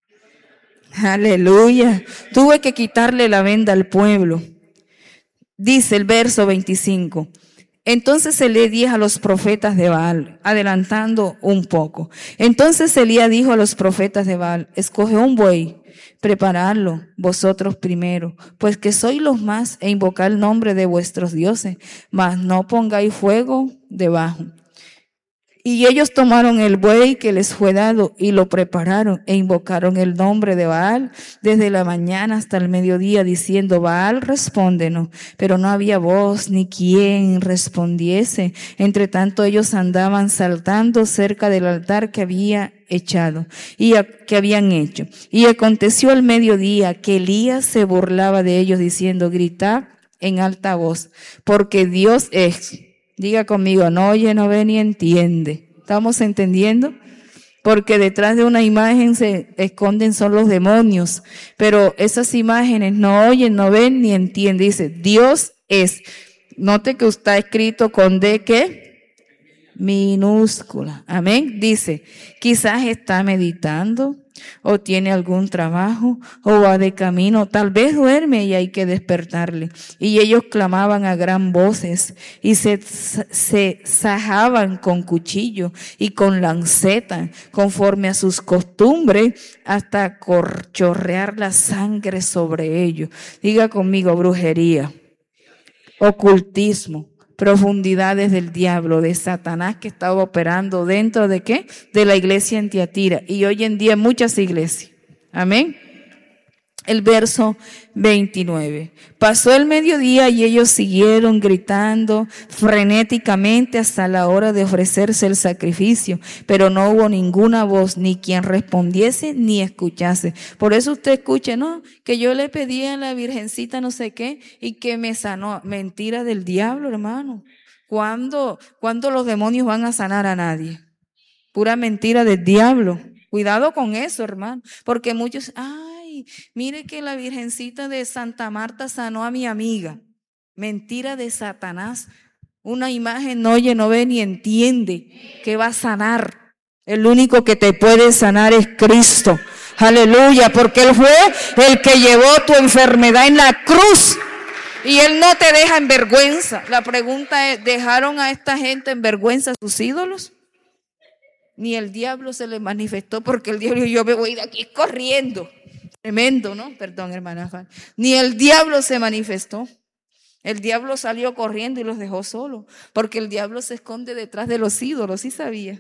Aleluya. Tuve que quitarle la venda al pueblo. Dice el verso veinticinco. Entonces Elías dijo a los profetas de Baal, adelantando un poco. Entonces Elías dijo a los profetas de Baal, escoge un buey, preparadlo vosotros primero, pues que sois los más, e invocad el nombre de vuestros dioses, mas no pongáis fuego debajo. Y ellos tomaron el buey que les fue dado y lo prepararon e invocaron el nombre de Baal desde la mañana hasta el mediodía, diciendo, Baal, respóndenos. Pero no había voz ni quien respondiese. Entre tanto ellos andaban saltando cerca del altar que había echado y a, que habían hecho. Y aconteció al mediodía que Elías se burlaba de ellos diciendo, gritad en alta voz, porque Dios es. Diga conmigo, no oye, no ve ni entiende. ¿Estamos entendiendo? Porque detrás de una imagen se esconden son los demonios. Pero esas imágenes no oyen, no ven ni entienden. Dice, Dios es. Note que está escrito con D, ¿qué? Minúscula. Amén. Dice, quizás está meditando o tiene algún trabajo o va de camino, tal vez duerme y hay que despertarle. Y ellos clamaban a gran voces y se, se sajaban con cuchillo y con lanceta conforme a sus costumbres hasta corchorrear la sangre sobre ellos. Diga conmigo, brujería, ocultismo, profundidades del diablo, de Satanás que estaba operando dentro de ¿qué? De la iglesia en Tiatira. Y hoy en día muchas iglesias. Amén. El verso veintinueve. Pasó el mediodía y ellos siguieron gritando frenéticamente hasta la hora de ofrecerse el sacrificio, pero no hubo ninguna voz, ni quien respondiese, ni escuchase. Por eso usted escuche, ¿no? Que yo le pedí a la virgencita no sé qué y que me sanó. Mentira del diablo, hermano. ¿Cuándo, ¿Cuándo los demonios van a sanar a nadie? Pura mentira del diablo. Cuidado con eso, hermano, porque muchos, ay, mire que la virgencita de Santa Marta sanó a mi amiga. Mentira de Satanás. Una imagen no oye, no ve ni entiende que va a sanar. El único que te puede sanar es Cristo. Aleluya, porque Él fue el que llevó tu enfermedad en la cruz. Y Él no te deja en vergüenza. La pregunta es, ¿dejaron a esta gente en vergüenza sus ídolos? Ni el diablo se le manifestó, porque el diablo, yo me voy de aquí corriendo. Tremendo, ¿no? Perdón, hermana Fan. Ni el diablo se manifestó. El diablo salió corriendo y los dejó solos, porque el diablo se esconde detrás de los ídolos, ¿sí sabía?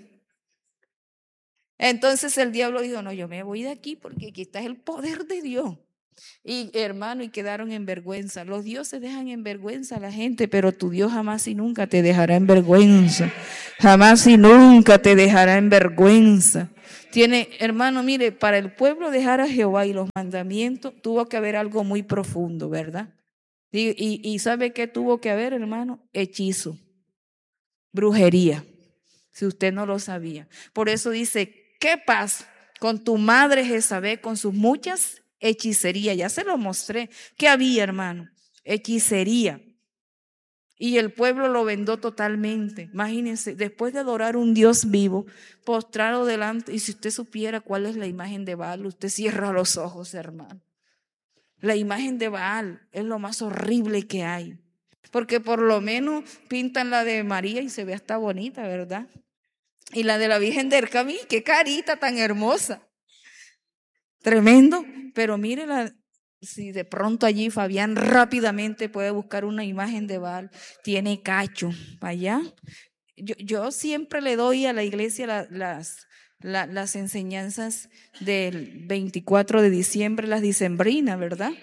Entonces el diablo dijo, no, yo me voy de aquí porque aquí está el poder de Dios. Y hermano, y quedaron en vergüenza. Los dioses dejan en vergüenza a la gente, pero tu Dios jamás y nunca te dejará en vergüenza. Jamás y nunca te dejará en vergüenza. Tiene, hermano, mire, para el pueblo dejar a Jehová y los mandamientos tuvo que haber algo muy profundo, ¿verdad? Y, y, y ¿sabe qué tuvo que haber, hermano? Hechizo, brujería, si usted no lo sabía. Por eso dice, ¿qué pasa con tu madre Jezabel, con sus muchas hechicerías? Ya se lo mostré. ¿Qué había, hermano? Hechicería. Y el pueblo lo vendó totalmente. Imagínense, después de adorar un Dios vivo, postrado delante, y si usted supiera cuál es la imagen de Baal, usted cierra los ojos, hermano. La imagen de Baal es lo más horrible que hay. Porque por lo menos pintan la de María y se ve hasta bonita, ¿verdad? Y la de la Virgen del Camí, qué carita tan hermosa. Tremendo. Pero mire, la, si de pronto allí Fabián rápidamente puede buscar una imagen de Baal, tiene cacho allá. Yo, yo siempre le doy a la iglesia la, las, la, las enseñanzas del veinticuatro de diciembre, las dicembrinas, ¿verdad?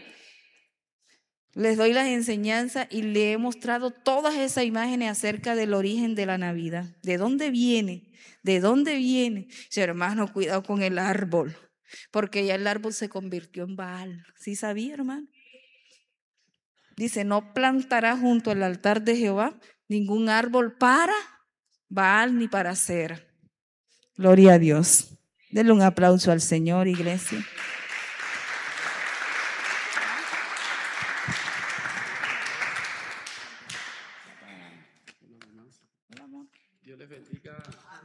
Les doy las enseñanzas y le he mostrado todas esas imágenes acerca del origen de la Navidad. ¿De dónde viene? ¿De dónde viene? Dice, hermano, cuidado con el árbol, porque ya el árbol se convirtió en Baal. ¿Sí sabía, hermano? Dice, no plantará junto al altar de Jehová ningún árbol para Baal ni para Acera. Gloria a Dios. Denle un aplauso al Señor, iglesia. Dios les bendiga.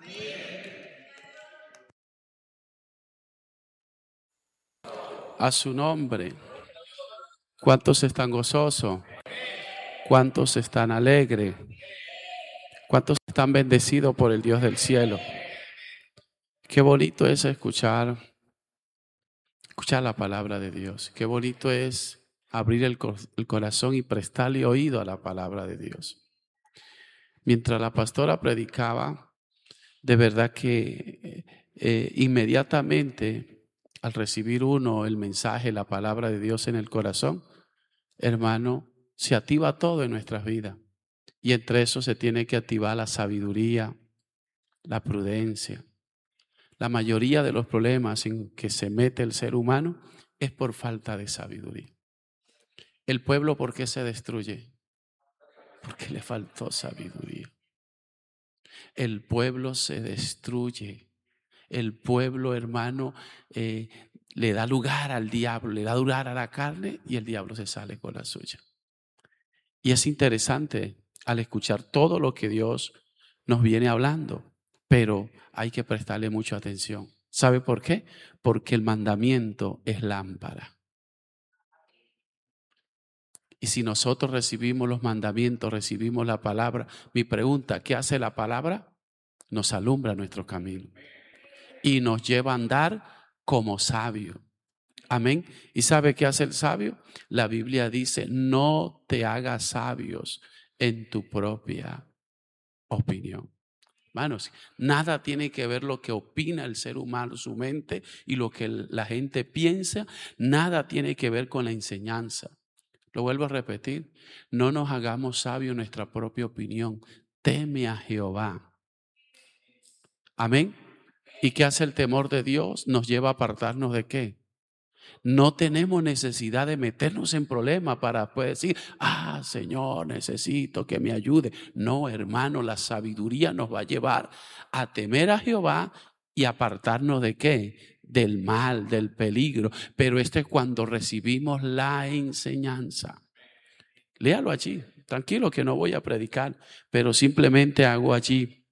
A su nombre. ¿Cuántos están gozosos? ¿Cuántos están alegres? ¿Cuántos están bendecidos por el Dios del cielo? Qué bonito es escuchar, escuchar la palabra de Dios. Qué bonito es abrir el, el corazón y prestarle oído a la palabra de Dios. Mientras la pastora predicaba, de verdad que eh, inmediatamente al recibir uno el mensaje, la palabra de Dios en el corazón, hermano, se activa todo en nuestras vidas. Y entre eso se tiene que activar la sabiduría, la prudencia. La mayoría de los problemas en que se mete el ser humano es por falta de sabiduría. ¿El pueblo por qué se destruye? Porque le faltó sabiduría. El pueblo se destruye. El pueblo, hermano, eh, le da lugar al diablo, le da lugar a la carne y el diablo se sale con la suya. Y es interesante al escuchar todo lo que Dios nos viene hablando, pero hay que prestarle mucha atención. ¿Sabe por qué? Porque el mandamiento es lámpara. Y si nosotros recibimos los mandamientos, recibimos la palabra, mi pregunta, ¿qué hace la palabra? Nos alumbra nuestro camino y nos lleva a andar como sabio. Amén. ¿Y sabe qué hace el sabio? La Biblia dice, no te hagas sabios en tu propia opinión. Hermanos, nada tiene que ver lo que opina el ser humano, su mente y lo que la gente piensa, nada tiene que ver con la enseñanza. Lo vuelvo a repetir, no nos hagamos sabios en nuestra propia opinión, teme a Jehová. Amén. ¿Y qué hace el temor de Dios? Nos lleva a apartarnos de ¿qué? No tenemos necesidad de meternos en problemas para poder decir, ah, Señor, necesito que me ayude. No, hermano, la sabiduría nos va a llevar a temer a Jehová y apartarnos de ¿qué? Del mal, del peligro. Pero esto es cuando recibimos la enseñanza. Léalo allí, tranquilo que no voy a predicar, pero simplemente hago allí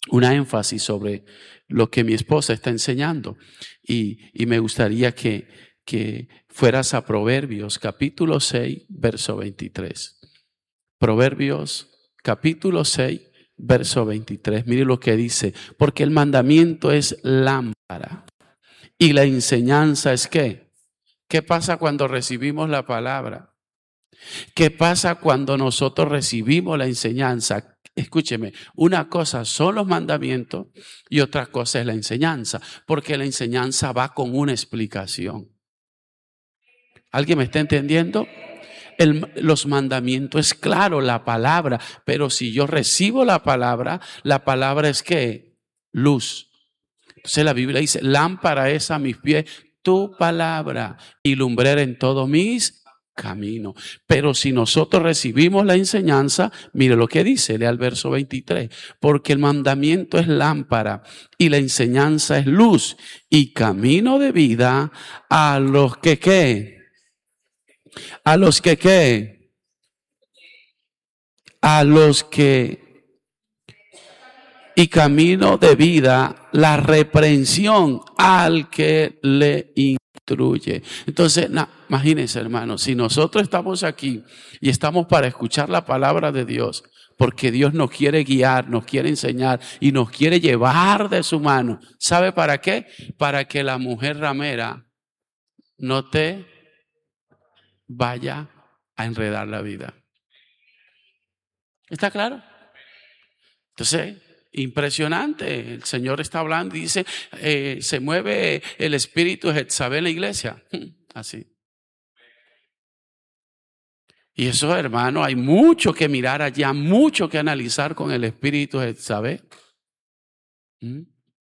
una énfasis sobre lo que mi esposa está enseñando. Y, y me gustaría que, que fueras a Proverbios capítulo seis, verso veintitrés. Proverbios capítulo seis, verso veintitrés. Mire lo que dice. Porque el mandamiento es lámpara y la enseñanza es ¿qué? ¿Qué pasa cuando recibimos la palabra? ¿Qué pasa cuando nosotros recibimos la enseñanza? Escúcheme, una cosa son los mandamientos y otra cosa es la enseñanza, porque la enseñanza va con una explicación. ¿Alguien me está entendiendo? El, los mandamientos es claro, la palabra, pero si yo recibo la palabra, la palabra es ¿qué? Luz. Entonces la Biblia dice, lámpara es a mis pies tu palabra y lumbrera en todos mis caminos. Pero si nosotros recibimos la enseñanza, mire lo que dice, lea el verso veintitrés, porque el mandamiento es lámpara y la enseñanza es luz y camino de vida a los que ¿qué? A los que ¿qué? A los que y camino de vida, la reprensión al que le instruye. Entonces, nah, imagínense, hermanos, si nosotros estamos aquí y estamos para escuchar la palabra de Dios, porque Dios nos quiere guiar, nos quiere enseñar y nos quiere llevar de su mano. ¿Sabe para qué? Para que la mujer ramera no te vaya a enredar la vida. ¿Está claro? Entonces, impresionante. El Señor está hablando y dice, eh, se mueve el espíritu de Jezabel en la iglesia. Así. Y eso, hermano, hay mucho que mirar allá, mucho que analizar con el espíritu de Jezabel. ¿Mm?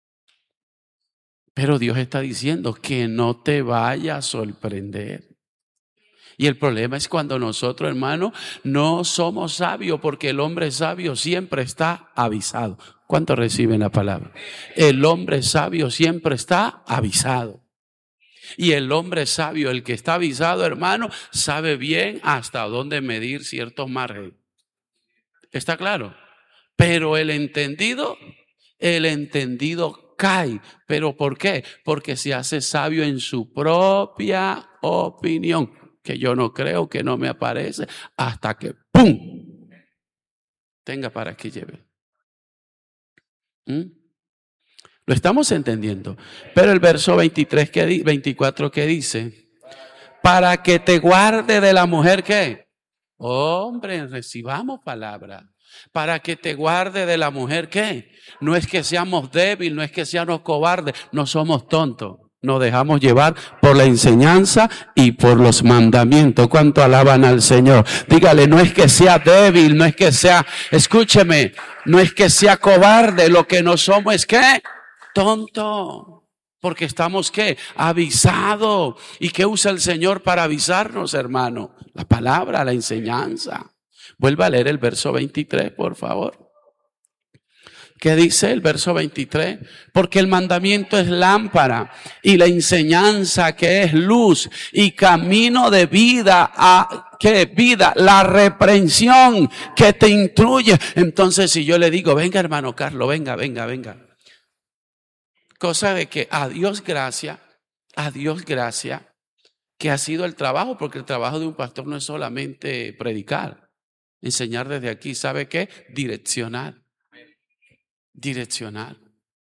Pero Dios está diciendo que no te vaya a sorprender. Y el problema es cuando nosotros, hermano, no somos sabios, porque el hombre sabio siempre está avisado. ¿Cuántos reciben la palabra? El hombre sabio siempre está avisado. Y el hombre sabio, el que está avisado, hermano, sabe bien hasta dónde medir ciertos márgenes. ¿Está claro? Pero el entendido, el entendido cae. ¿Pero por qué? Porque se hace sabio en su propia opinión. Que yo no creo, que no me aparece, hasta que ¡pum! Tenga para que lleve. ¿Mm? Lo estamos entendiendo. Pero el verso veintitrés, que di, veinticuatro que dice, para que te guarde de la mujer que, hombre, recibamos palabra. Para que te guarde de la mujer que, no es que seamos débiles, no es que seamos cobardes, no somos tontos. Nos dejamos llevar por la enseñanza y por los mandamientos. ¿Cuánto alaban al Señor? Dígale, no es que sea débil, no es que sea, escúcheme, no es que sea cobarde, lo que no somos es que tonto. Porque estamos ¿qué? Avisados. ¿Y qué usa el Señor para avisarnos, hermano? La palabra, la enseñanza. Vuelva a leer el verso veintitrés, por favor. ¿Qué dice el verso veintitrés? Porque el mandamiento es lámpara y la enseñanza que es luz y camino de vida a ¿qué? Vida, la reprensión que te instruye. Entonces si yo le digo, venga hermano Carlos, venga, venga, venga. Cosa de que a Dios gracia, a Dios gracia, que ha sido el trabajo, porque el trabajo de un pastor no es solamente predicar, enseñar desde aquí, ¿sabe qué? Direccionar. Direccional.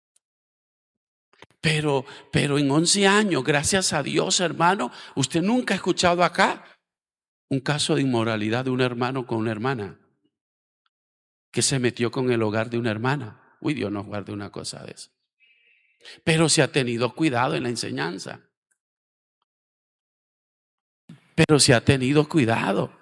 Pero, pero en once años, gracias a Dios, hermano, usted nunca ha escuchado acá un caso de inmoralidad de un hermano con una hermana que se metió con el hogar de una hermana. Uy, Dios nos guarde una cosa de eso. Pero se ha tenido cuidado en la enseñanza. Pero se ha tenido cuidado.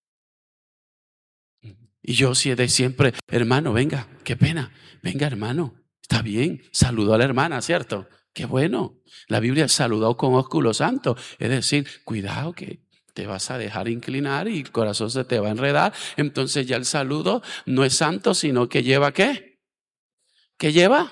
Y yo sí de siempre, hermano, venga, qué pena, venga hermano, está bien, saludó a la hermana, ¿cierto? Qué bueno, la Biblia saludó con ósculo santo, es decir, cuidado que te vas a dejar inclinar y el corazón se te va a enredar, entonces ya el saludo no es santo, sino que lleva ¿qué? ¿Qué lleva?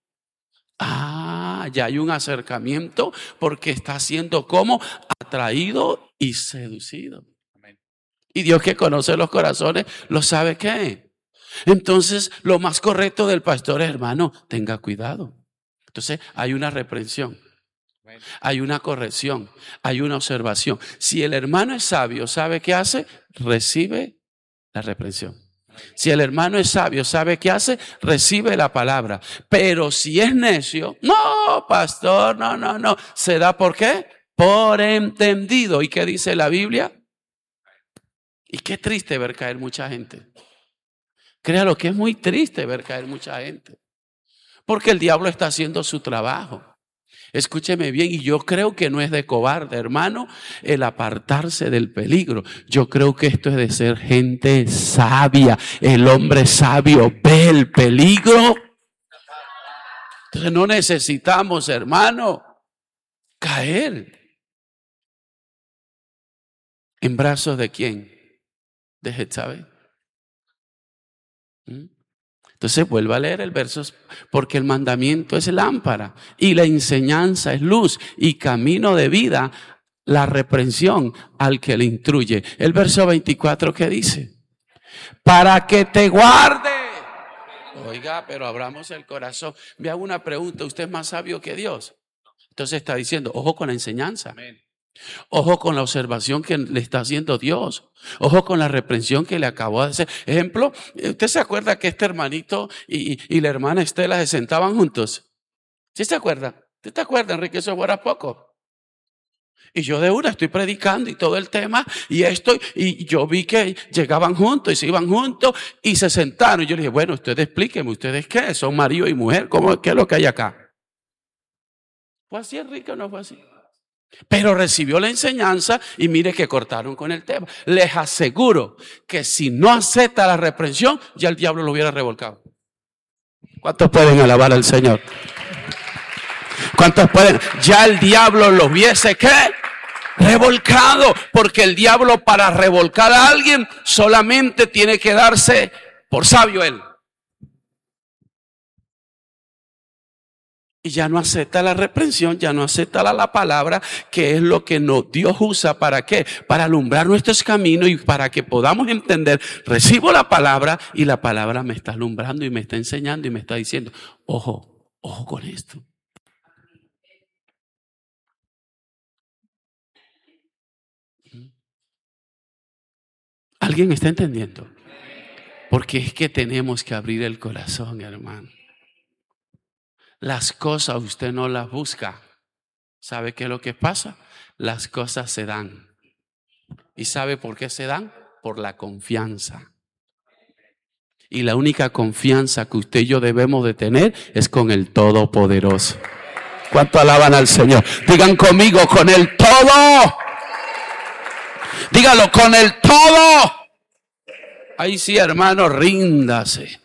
Ah, ya hay un acercamiento porque está siendo como atraído y seducido. Y Dios que conoce los corazones, ¿lo sabe qué? Entonces, lo más correcto del pastor es, hermano, tenga cuidado. Entonces, hay una reprensión, hay una corrección, hay una observación. Si el hermano es sabio, ¿sabe qué hace? Recibe la reprensión. Si el hermano es sabio, ¿sabe qué hace? Recibe la palabra. Pero si es necio, no, pastor, no, no, no. ¿Se da por qué? Por entendido. ¿Y qué dice la Biblia? Y qué triste ver caer mucha gente. Créalo que es muy triste ver caer mucha gente. Porque el diablo está haciendo su trabajo. Escúcheme bien, y yo creo que no es de cobarde, hermano, el apartarse del peligro. Yo creo que esto es de ser gente sabia. El hombre sabio ve el peligro. Entonces no necesitamos, hermano, caer. ¿En brazos de quién? De Jezabel. ¿Mm? Entonces vuelva a leer el verso, porque el mandamiento es lámpara y la enseñanza es luz y camino de vida, la reprensión al que le instruye. El verso veinticuatro, ¿qué dice? Para que te guarde. Oiga, pero abramos el corazón. Me hago una pregunta, ¿usted es más sabio que Dios? Entonces está diciendo, ojo con la enseñanza. Amén. Ojo con la observación que le está haciendo Dios. Ojo con la reprensión que le acabó de hacer. Ejemplo, ¿usted se acuerda que este hermanito y, y la hermana Estela se sentaban juntos? ¿Sí se acuerda? ¿Usted te acuerda, Enrique? Eso fuera poco. Y yo de una estoy predicando y todo el tema y esto, y yo vi que llegaban juntos y se iban juntos y se sentaron. Y yo le dije, bueno, ustedes explíquenme, ¿ustedes qué? ¿Son marido y mujer? ¿Cómo, qué es lo que hay acá? ¿Fue así, Enrique, o no fue así? Pero recibió la enseñanza y mire que cortaron con el tema. Les aseguro que si no acepta la reprensión, ya el diablo lo hubiera revolcado. ¿Cuántos pueden alabar al Señor? ¿Cuántos pueden? Ya el diablo lo hubiese, ¿qué? Revolcado. Porque el diablo, para revolcar a alguien, solamente tiene que darse por sabio él. Y ya no acepta la reprensión, ya no acepta la, la palabra, que es lo que nos, Dios usa. ¿Para qué? Para alumbrar nuestros caminos y para que podamos entender. Recibo la palabra y la palabra me está alumbrando y me está enseñando y me está diciendo, ojo, ojo con esto. ¿Alguien está entendiendo? Porque es que tenemos que abrir el corazón, hermano. Las cosas usted no las busca. ¿Sabe qué es lo que pasa? Las cosas se dan. ¿Y sabe por qué se dan? Por la confianza. Y la única confianza que usted y yo debemos de tener es con el Todopoderoso. ¿Cuánto alaban al Señor? Digan conmigo, con el todo. Dígalo, con el todo. Ahí sí, hermano, ríndase.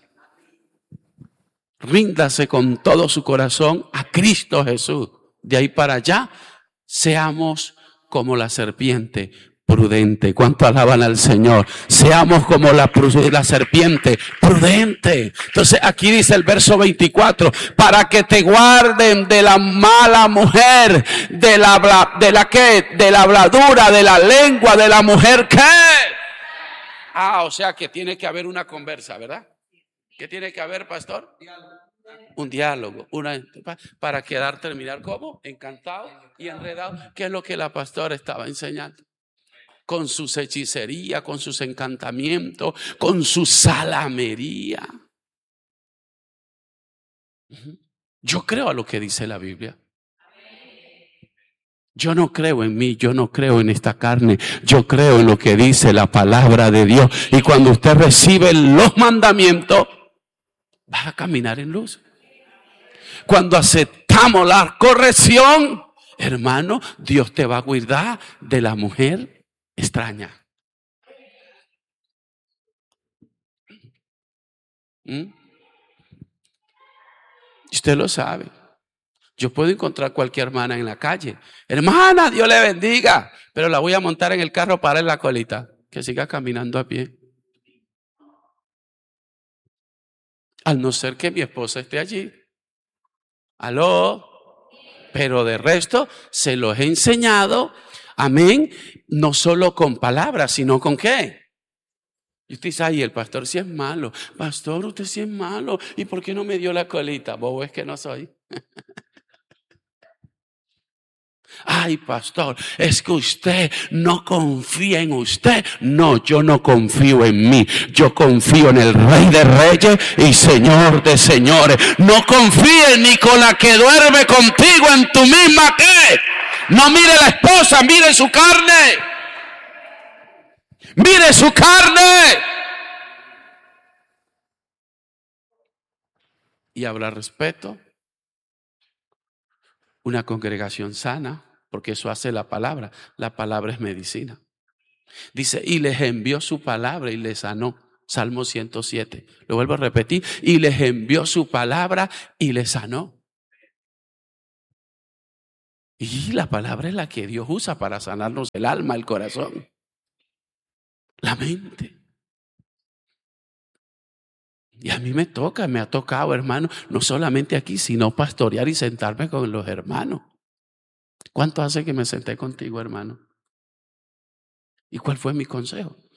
Ríndase con todo su corazón a Cristo Jesús. De ahí para allá, seamos como la serpiente prudente. ¿Cuánto alaban al Señor? Seamos como la, la serpiente prudente. Entonces aquí dice el verso veinticuatro, para que te guarden de la mala mujer, de la, de la que, de la habladura, de la lengua de la mujer que. Ah, o sea que tiene que haber una conversa, ¿verdad? ¿Qué tiene que haber, pastor? Un diálogo, una, para quedar, terminar como encantado y enredado, que es lo que la pastora estaba enseñando. Con sus hechicerías, con sus encantamientos, con su salamería. Yo creo a lo que dice la Biblia. Yo no creo en mí, yo no creo en esta carne, yo creo en lo que dice la palabra de Dios. Y cuando usted recibe los mandamientos, va a caminar en luz. Cuando aceptamos la corrección, hermano, Dios te va a cuidar de la mujer extraña. ¿Mm? Usted lo sabe. Yo puedo encontrar cualquier hermana en la calle. Hermana, Dios le bendiga. Pero la voy a montar en el carro para en la colita. Que siga caminando a pie. Al no ser que mi esposa esté allí. Aló. Pero de resto se los he enseñado. Amén. No solo con palabras, sino con ¿qué? Y usted dice, ay, el pastor sí es malo. Pastor, usted sí es malo. ¿Y por qué no me dio la colita? Bobo es que no soy. Ay, pastor, es que usted no confía en usted. No, yo no confío en mí. Yo confío en el Rey de Reyes y Señor de Señores. No confíes ni con la que duerme contigo en tu misma ¿qué? No mire la esposa, mire su carne. Mire su carne. Y habrá respeto. Una congregación sana. Porque eso hace la palabra. La palabra es medicina. Dice, y les envió su palabra y les sanó. Salmo ciento siete. Lo vuelvo a repetir. Y les envió su palabra y les sanó. Y la palabra es la que Dios usa para sanarnos el alma, el corazón, la mente. Y a mí me toca, me ha tocado, hermano, no solamente aquí, sino pastorear y sentarme con los hermanos. ¿Cuánto hace que me senté contigo, hermano? ¿Y cuál fue mi consejo?